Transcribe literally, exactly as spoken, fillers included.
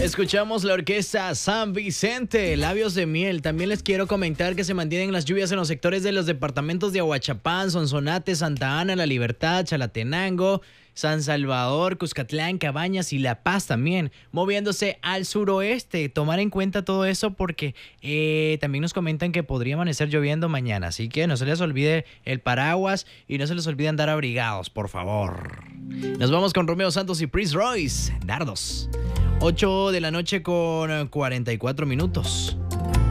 Escuchamos la orquesta San Vicente, Labios de Miel. También les quiero comentar que se mantienen las lluvias en los sectores de los departamentos de Aguachapán, Sonsonate, Santa Ana, La Libertad, Chalatenango, San Salvador, Cuscatlán, Cabañas y La Paz también, moviéndose al suroeste. Tomar en cuenta todo eso porque eh, también nos comentan que podría amanecer lloviendo mañana, así que no se les olvide el paraguas y no se les olvide andar abrigados, por favor. Nos vamos con Romeo Santos y Prince Royce, Dardos. ocho de la noche con cuarenta y cuatro minutos.